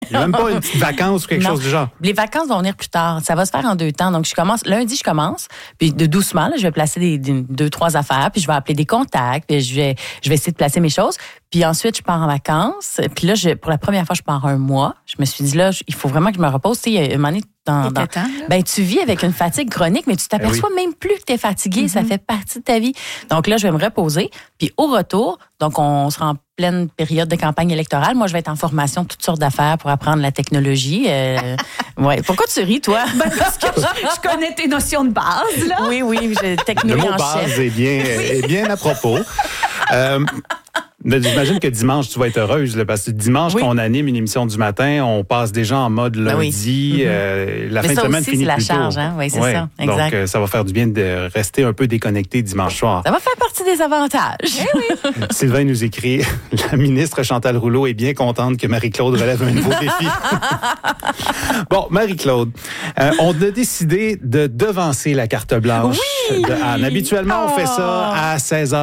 Il n'y a même pas une petite vacance ou quelque chose du genre. Les vacances vont venir plus tard. Ça va se faire en 2 temps. Donc, lundi, je commence. Puis, doucement, là, je vais placer 2-3 affaires. Puis, je vais appeler des contacts. Puis, je vais essayer de placer mes choses. Puis ensuite, je pars en vacances. Puis là, pour la première fois, je pars 1 mois. Je me suis dit, là, il faut vraiment que je me repose. Tu sais, un moment donné, tu vis avec une fatigue chronique, mais tu t'aperçois même plus que tu es fatigué. Ça fait partie de ta vie. Donc là, je vais me reposer. Puis au retour, donc on sera en pleine période de campagne électorale. Moi, je vais être en formation toutes sortes d'affaires pour apprendre la technologie. Ouais. Pourquoi tu ris, toi? Parce que je connais tes notions de base, là. Oui, technologie en chef. Le mot base est bien à propos. J'imagine que dimanche, tu vas être heureuse, là, parce que dimanche, quand on anime une émission du matin, on passe déjà en mode lundi. La fin de semaine finit plus tôt. C'est la charge, hein? Oui, c'est ça. Exact. Donc, ça va faire du bien de rester un peu déconnecté dimanche soir. Ça va faire partie des avantages. Oui. Sylvain nous écrit, la ministre Chantal Rouleau est bien contente que Marie-Claude relève un nouveau défi. Bon, Marie-Claude, on a décidé de devancer la carte blanche de Anne. Habituellement, on fait ça à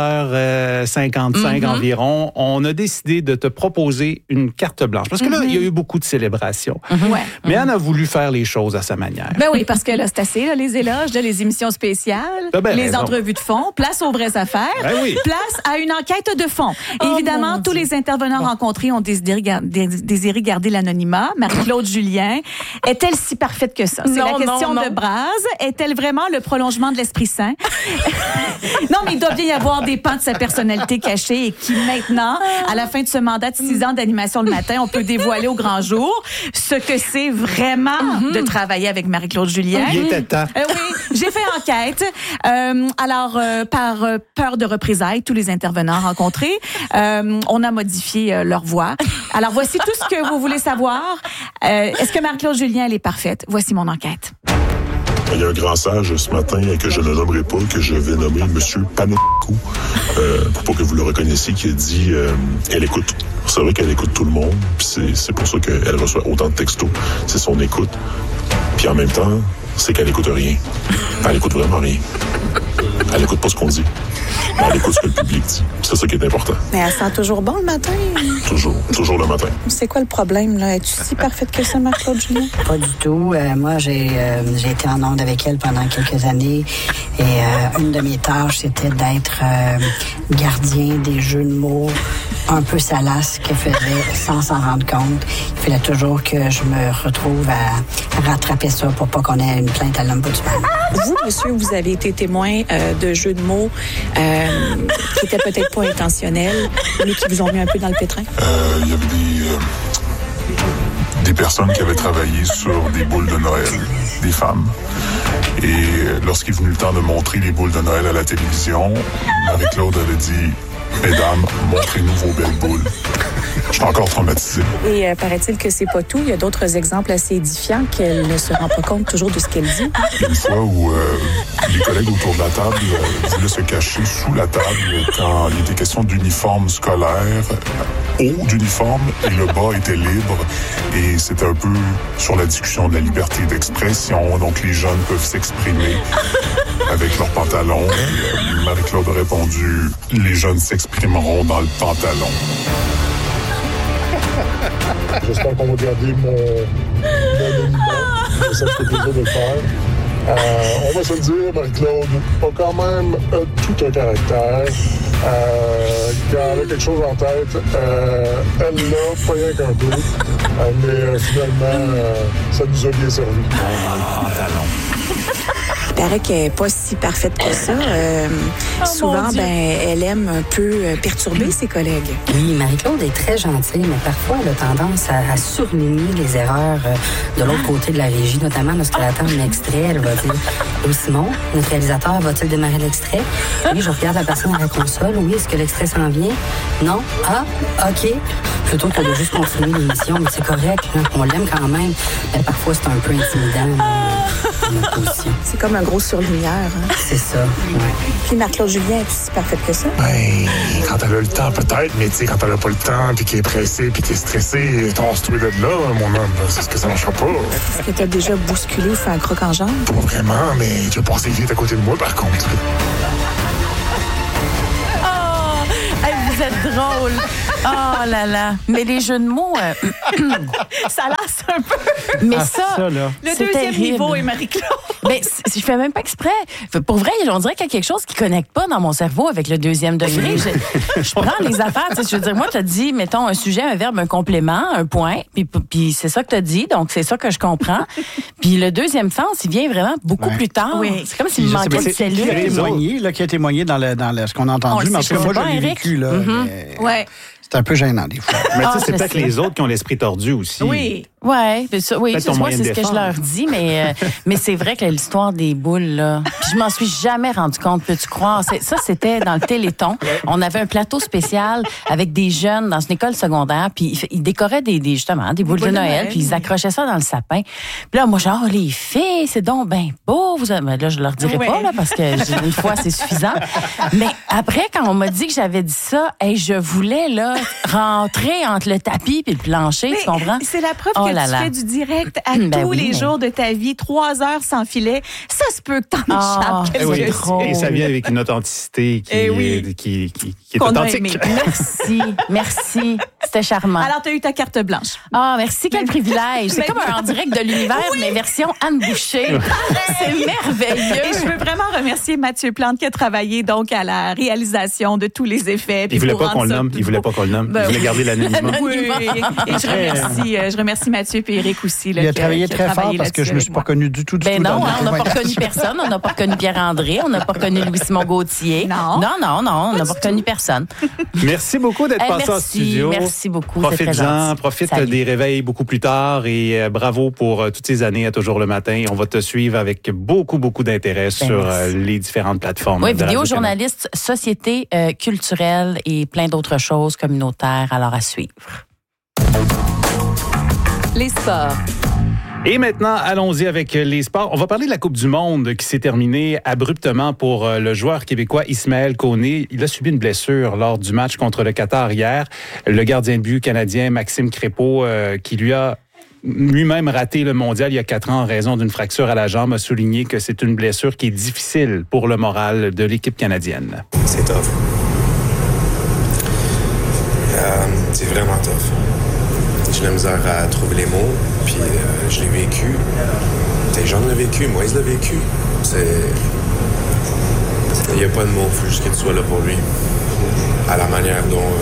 16h55 environ. On a décidé de te proposer une carte blanche. Parce que là, il y a eu beaucoup de célébrations. Mais Anne a voulu faire les choses à sa manière. Ben oui, parce que là, c'est assez, là, les éloges, là, les émissions spéciales, les entrevues de fond, place aux vraies affaires, place à une enquête de fond. Évidemment, tous les intervenants rencontrés ont désiré garder l'anonymat. Marie-Claude Julien, est-elle si parfaite que ça? C'est la question de base. Est-elle vraiment le prolongement de l'Esprit Saint? Non, mais il doit bien y avoir des pans de sa personnalité cachés et qui maintenant, à la fin de ce mandat de 6 ans d'animation le matin, on peut dévoiler au grand jour ce que c'est vraiment de travailler avec Marie-Claude Julien. Il était temps. Oui, j'ai fait enquête. Alors, par peur de représailles, tous les intervenants rencontrés, on a modifié leur voix. Alors, voici tout ce que vous voulez savoir. Est-ce que Marie-Claude Julien, elle est parfaite? Voici mon enquête. Il y a un grand sage ce matin que je ne nommerai pas, que je vais nommer Monsieur Panekou, pour pas que vous le reconnaissiez, qui a dit elle écoute. C'est vrai qu'elle écoute tout le monde, puis c'est pour ça qu'elle reçoit autant de textos. C'est son écoute. Puis en même temps, c'est qu'elle écoute rien. Elle écoute vraiment rien. Elle écoute pas ce qu'on dit. Mais elle écoute ce que le public dit. C'est ça qui est important. Mais elle sent toujours bon le matin? Toujours le matin. C'est quoi le problème, là? Es-tu si parfaite que ça, Marie-Claude Julien? Pas du tout. Moi, j'ai été en onde avec elle pendant quelques années. Et une de mes tâches, c'était d'être gardien des jeux de mots un peu salaces qu'elle faisait sans s'en rendre compte. Il fallait toujours que je me retrouve à rattraper ça pour pas qu'on ait une plainte à l'ombudsman. Vous, monsieur, vous avez été témoin de jeux de mots qui étaient peut-être pas intentionnels, mais qui vous ont mis un peu dans le pétrin? Il y avait des personnes qui avaient travaillé sur des boules de Noël, des femmes. Et lorsqu'il est venu le temps de montrer les boules de Noël à la télévision, Marie-Claude avait dit « Mesdames, montrez-nous vos belles boules ». Je suis encore traumatisé. Et paraît-il que c'est pas tout. Il y a d'autres exemples assez édifiants qu'elle ne se rend pas compte toujours de ce qu'elle dit. Une fois où les collègues autour de la table voulaient se cacher sous la table quand il était question d'uniforme scolaire, haut d'uniforme, et le bas était libre. Et c'était un peu sur la discussion de la liberté d'expression. Donc les jeunes peuvent s'exprimer avec leurs pantalons. Marie-Claude a répondu « Les jeunes s'exprimeront dans le pantalon ». J'espère qu'on va garder mon anonymat. Ça me fait plaisir de le faire. On va se le dire, Marie-Claude a quand même tout un caractère. Quand elle a quelque chose en tête, elle l'a, pas rien qu'un peu. Mais finalement, ça nous a bien servi. Il paraît qu'elle n'est pas si parfaite que ça. Souvent, elle aime un peu perturber ses collègues. Oui, Marie-Claude est très gentille, mais parfois elle a tendance à surligner les erreurs de l'autre côté de la régie, notamment lorsqu'elle attend un extrait. Elle va dire « Oui, Simon, notre réalisateur, va-t-il démarrer l'extrait? » Oui, je regarde la personne à la console. Oui, est-ce que l'extrait s'en vient? Non? Ah, OK. Plutôt que de juste continuer l'émission, mais c'est correct. Hein? On l'aime quand même. Mais parfois, c'est un peu intimidant. C'est comme un gros surligneur. Hein? C'est ça, ouais. Puis Marie-Claude Julien, est-tu si parfaite que ça? Ben, quand elle a le temps, peut-être, mais tu sais, quand elle a pas le temps, puis qu'elle est pressée, puis qu'elle est stressée, tasse-toi de là, mon homme, c'est ce que ça marchera pas. Est-ce que t'as déjà bousculé ou fait un croc en jambe? Pas vraiment, mais tu as passé vite à côté de moi, par contre. Oh! Hey, vous êtes drôle! Oh là là. Mais les jeux de mots... ça lasse un peu. Mais ça là. Le deuxième niveau est Marie-Claude. Mais je fais même pas exprès. Pour vrai, on dirait qu'il y a quelque chose qui connecte pas dans mon cerveau avec le deuxième degré. Je prends les affaires. Je veux dire, moi, tu as dit, mettons, un sujet, un verbe, un complément, un point. Puis c'est ça que tu as dit. Donc, c'est ça que je comprends. Puis le deuxième sens, il vient vraiment beaucoup plus tard. Oui. C'est comme s'il me manquait de cellule. Qui a témoigné dans ce qu'on a entendu. Mais moi, je l'ai vécu. Là, ouais. C'est un peu gênant, des fois. Mais tu sais, c'est peut-être les autres qui ont l'esprit tordu aussi. Oui. Oui, c'est ce que je leur dis, mais c'est vrai que l'histoire des boules, là, puis je m'en suis jamais rendu compte, peux-tu croire? Ça, c'était dans le Téléthon. On avait un plateau spécial avec des jeunes dans une école secondaire, puis ils décoraient des boules de Noël, puis ils accrochaient ça dans le sapin. Puis là, moi, genre, les filles, c'est donc ben beau. Mais là, je leur dirai pas, là, parce que une fois, c'est suffisant. Mais après, quand on m'a dit que j'avais dit ça, je voulais, là, rentrer entre le tapis et le plancher, tu comprends? C'est la preuve que tu fais du direct à tous les jours de ta vie, 3 heures sans filet. Ça se peut que t'en échappes. Et ça vient avec une authenticité qui est authentique. Merci. C'était charmant. Alors, tu as eu ta carte blanche. Merci, quel privilège. C'est comme un en direct de l'univers, mais version Anne Boucher. C'est merveilleux. Et je veux vraiment remercier Mathieu Plante qui a travaillé donc à la réalisation de tous les effets. Il voulait pas qu'on le nomme. Il voulait garder l'anonymat. Oui. Et je remercie Mathieu et Eric aussi. Il a travaillé très fort parce que je ne me suis pas connu du tout. Ben non, on n'a pas reconnu personne. On n'a pas reconnu Pierre-André. On n'a pas reconnu Louis-Simon Gauthier. Non, on n'a pas reconnu personne. Merci beaucoup d'être passé en studio. Merci beaucoup. Profite-en, profite des réveils beaucoup plus tard et bravo pour toutes ces années à Toujours le matin. On va te suivre avec beaucoup d'intérêt sur les différentes plateformes. Oui, vidéo, journaliste, société culturelle et plein d'autres choses communautaires alors à suivre. Les sports. Et maintenant, allons-y avec les sports. On va parler de la Coupe du monde qui s'est terminée abruptement pour le joueur québécois Ismaël Koné. Il a subi une blessure lors du match contre le Qatar hier. Le gardien de but canadien Maxime Crépeau, qui lui a lui-même raté le mondial il y a 4 ans en raison d'une fracture à la jambe, a souligné que c'est une blessure qui est difficile pour le moral de l'équipe canadienne. C'est tough. C'est vraiment tough. J'ai la misère à trouver les mots, puis je l'ai vécu. Des gens l'ont vécu, moi, ils l'ont vécu. Il n'y a pas de mots, il faut juste que tu sois là pour lui. À la manière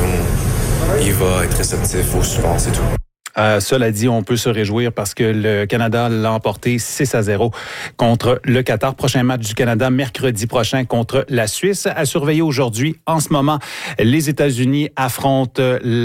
dont il va être réceptif au support, c'est tout. Cela dit, on peut se réjouir parce que le Canada l'a emporté 6-0 contre le Qatar. Prochain match du Canada mercredi prochain contre la Suisse. À surveiller aujourd'hui, en ce moment, les États-Unis affrontent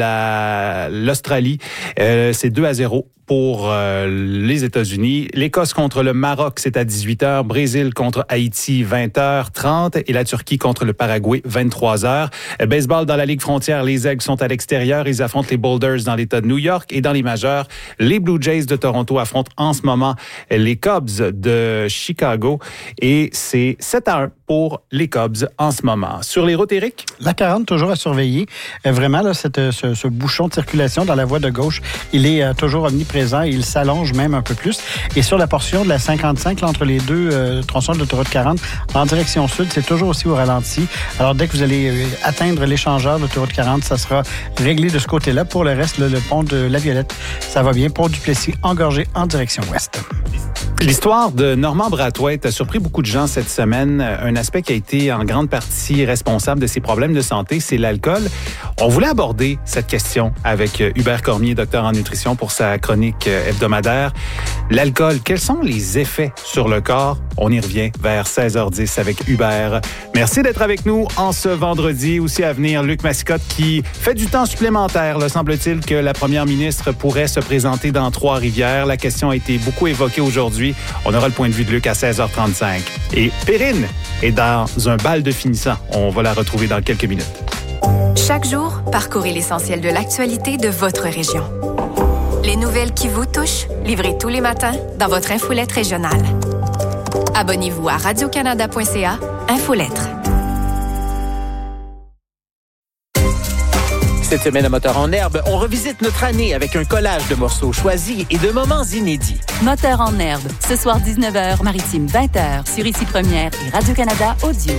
l'Australie. C'est 2-0 pour les États-Unis. L'Écosse contre le Maroc, c'est à 18h. Brésil contre Haïti, 20h30. Et la Turquie contre le Paraguay, 23h. Baseball dans la Ligue frontière, les Aigles sont à l'extérieur. Ils affrontent les Boulders dans l'État de New York. Et dans les majeurs, les Blue Jays de Toronto affrontent en ce moment les Cubs de Chicago. Et c'est 7-1 pour les Cubs en ce moment. Sur les routes, Éric? La 40, toujours à surveiller. Vraiment, là, ce bouchon de circulation dans la voie de gauche, il est toujours omniprésent. Il s'allonge même un peu plus. Et sur la portion de la 55, là, entre les deux tronçons de l'autoroute 40, en direction sud, c'est toujours aussi au ralenti. Alors, dès que vous allez atteindre l'échangeur de l'autoroute 40, ça sera réglé de ce côté-là. Pour le reste, le pont de la Violette, ça va bien. Pont du Plessis engorgé en direction ouest. L'histoire de Normand Brathwaite a surpris beaucoup de gens cette semaine. Un aspect qui a été en grande partie responsable de ses problèmes de santé, c'est l'alcool. On voulait aborder cette question avec Hubert Cormier, docteur en nutrition, pour sa chronique hebdomadaire. L'alcool, quels sont les effets sur le corps? On y revient vers 16h10 avec Hubert. Merci d'être avec nous en ce vendredi. Aussi à venir, Luc Massicotte qui fait du temps supplémentaire. Là, semble-t-il que la première ministre pourrait se présenter dans Trois-Rivières. La question a été beaucoup évoquée aujourd'hui. On aura le point de vue de Luc à 16h35. Et Perrine est dans un bal de finissant. On va la retrouver dans quelques minutes. Chaque jour, parcourez l'essentiel de l'actualité de votre région. Les nouvelles qui vous touchent, livrées tous les matins dans votre infolettre régionale. Abonnez-vous à radiocanada.ca, Infolettre. Cette semaine à Moteur en herbe, on revisite notre année avec un collage de morceaux choisis et de moments inédits. Moteur en herbe, ce soir 19h, Maritime 20h, sur Ici Première et Radio-Canada Audio.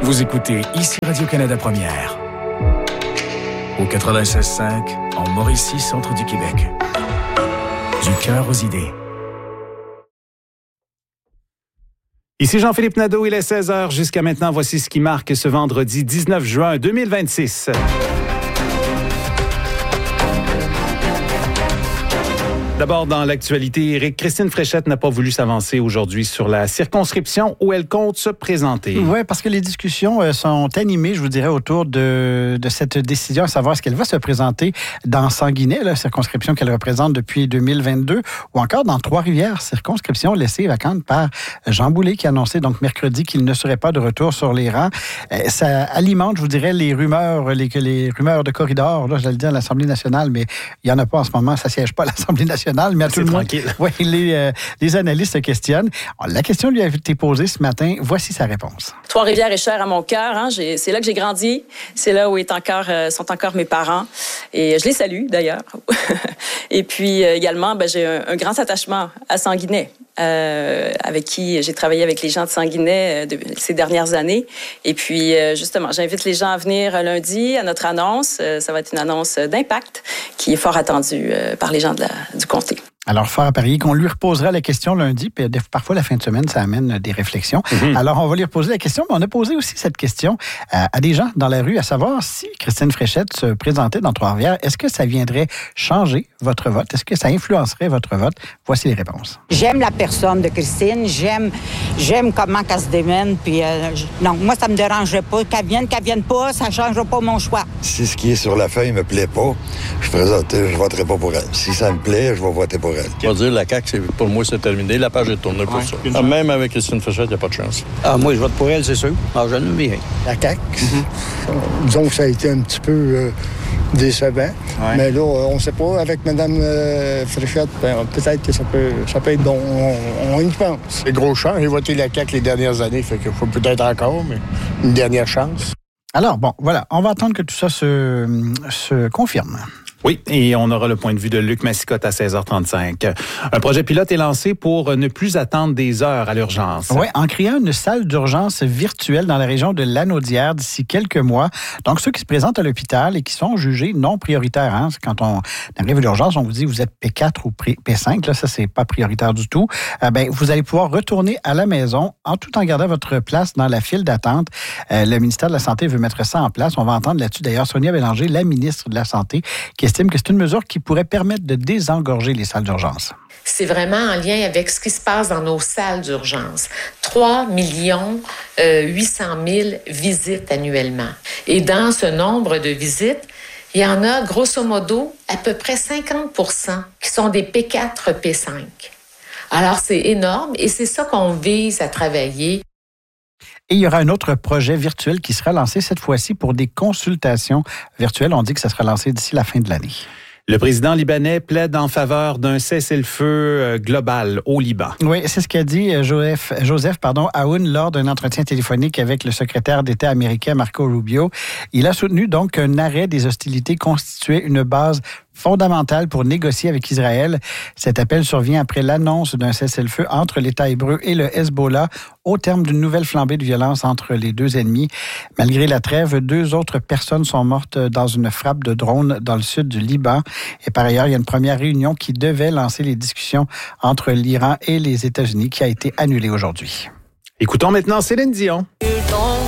Vous écoutez ici Radio-Canada Première. Au 96.5, en Mauricie, centre du Québec. Du cœur aux idées. Ici Jean-Philippe Nadeau, il est 16h. Jusqu'à maintenant, voici ce qui marque ce vendredi 19 juin 2026. D'abord, dans l'actualité, Éric, Christine Fréchette n'a pas voulu s'avancer aujourd'hui sur la circonscription où elle compte se présenter. Oui, parce que les discussions sont animées, je vous dirais, autour de cette décision, à savoir est-ce qu'elle va se présenter dans Sanguinet, la circonscription qu'elle représente depuis 2022, ou encore dans Trois-Rivières, circonscription laissée vacante par Jean Boulet, qui a annoncé donc mercredi qu'il ne serait pas de retour sur les rangs. Ça alimente, je vous dirais, les rumeurs de corridor, là, j'allais dire à l'Assemblée nationale, mais il n'y en a pas en ce moment, ça ne siège pas à l'Assemblée nationale. Mais à tout le monde, oui, les analystes se questionnent. La question lui a été posée ce matin. Voici sa réponse. Trois-Rivières est cher à mon cœur. Hein? C'est là que j'ai grandi. C'est là où sont encore mes parents. Et je les salue, d'ailleurs. Et puis, également, j'ai un grand attachement à Sanguinet, avec qui j'ai travaillé avec les gens de Sanguinet ces dernières années. Et puis, justement, j'invite les gens à venir lundi à notre annonce. Ça va être une annonce d'impact qui est fort attendue par les gens du comté. Alors, fort à parier qu'on lui reposera la question lundi, puis parfois la fin de semaine, ça amène des réflexions. Mm-hmm. Alors, on va lui reposer la question, mais on a posé aussi cette question à des gens dans la rue, à savoir si Christine Fréchette se présentait dans Trois-Rivières, est-ce que ça viendrait changer votre vote? Est-ce que ça influencerait votre vote? Voici les réponses. J'aime la personne de Christine, j'aime comment qu'elle se démène, puis non, moi, ça me dérangerait pas. Qu'elle vienne pas, ça changera pas mon choix. Si ce qui est sur la feuille me plaît pas, je voterai pas pour elle. Si ça me plaît, je vais voter pour elle. On va dire, la CAQ, pour moi, c'est terminé. La page est tournée pour ça. Même avec Christine Fréchette, il n'y a pas de chance. Moi, je vote pour elle, c'est sûr. Je n'aime bien. La CAQ, disons que ça a été un petit peu décevant. Ouais. Mais là, on ne sait pas. Avec Mme Fréchette, peut-être que ça peut être bon. On y pense. C'est gros chance. J'ai voté la CAQ les dernières années, fait qu'il faut peut-être encore, mais une dernière chance. Alors, bon, voilà. On va attendre que tout ça se confirme. Oui, et on aura le point de vue de Luc Massicotte à 16h35. Un projet pilote est lancé pour ne plus attendre des heures à l'urgence. Oui, en créant une salle d'urgence virtuelle dans la région de Lanaudière d'ici quelques mois. Donc, ceux qui se présentent à l'hôpital et qui sont jugés non prioritaires. Hein, quand on arrive à l'urgence, on vous dit vous êtes P4 ou P5. Là, ça, c'est pas prioritaire du tout. Vous allez pouvoir retourner à la maison tout en gardant votre place dans la file d'attente. Le ministère de la Santé veut mettre ça en place. On va entendre là-dessus, d'ailleurs, Sonia Bélanger, la ministre de la Santé, qui estime que c'est une mesure qui pourrait permettre de désengorger les salles d'urgence. C'est vraiment en lien avec ce qui se passe dans nos salles d'urgence. 3 800 000 visites annuellement. Et dans ce nombre de visites, il y en a, grosso modo, à peu près 50 % qui sont des P4, P5. Alors, c'est énorme et c'est ça qu'on vise à travailler. Et il y aura un autre projet virtuel qui sera lancé cette fois-ci pour des consultations virtuelles. On dit que ça sera lancé d'ici la fin de l'année. Le président libanais plaide en faveur d'un cessez-le-feu global au Liban. Oui, c'est ce qu'a dit Joseph Aoun lors d'un entretien téléphonique avec le secrétaire d'État américain Marco Rubio. Il a soutenu donc qu'un arrêt des hostilités constituait une base fondamentale pour négocier avec Israël. Cet appel survient après l'annonce d'un cessez-le-feu entre l'État hébreu et le Hezbollah au terme d'une nouvelle flambée de violence entre les deux ennemis. Malgré la trêve, 2 autres personnes sont mortes dans une frappe de drone dans le sud du Liban. Et par ailleurs, il y a une première réunion qui devait lancer les discussions entre l'Iran et les États-Unis qui a été annulée aujourd'hui. Écoutons maintenant Céline Dion. Ils t'ont